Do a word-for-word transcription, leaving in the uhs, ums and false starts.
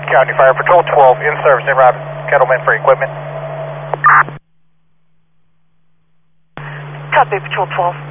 County Fire Patrol twelve in service en route. Kettleman for equipment. Copy, Patrol twelve.